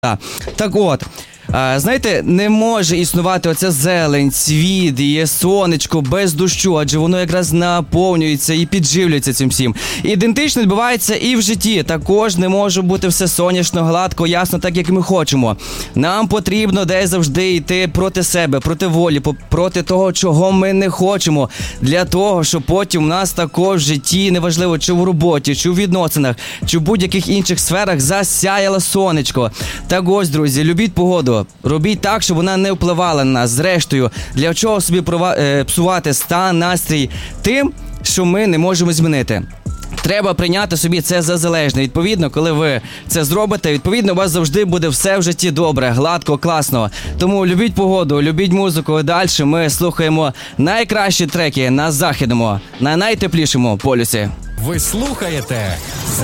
Так от, знаєте, не може існувати оця зелень, цвіт і сонечко без дощу, адже воно якраз наповнюється і підживлюється цим всім. Ідентично відбувається і в житті. Також не може бути все сонячно, гладко, ясно, так як ми хочемо. Нам потрібно десь завжди йти проти себе, проти волі, проти того, чого ми не хочемо. Для того, щоб потім у нас також в житті, неважливо, чи в роботі, чи в відносинах, чи в будь-яких інших сферах, засяяло сонечко. Так ось, друзі, любіть погоду. Робіть так, щоб вона не впливала на нас. Зрештою, для чого собі псувати стан, настрій тим, що ми не можемо змінити. Треба прийняти собі це за залежне. Відповідно, коли ви це зробите, відповідно, у вас завжди буде все в житті добре, гладко, класно. Тому любіть погоду, любіть музику. І далі ми слухаємо найкращі треки на західному, на найтеплішому полюсі. Ви слухаєте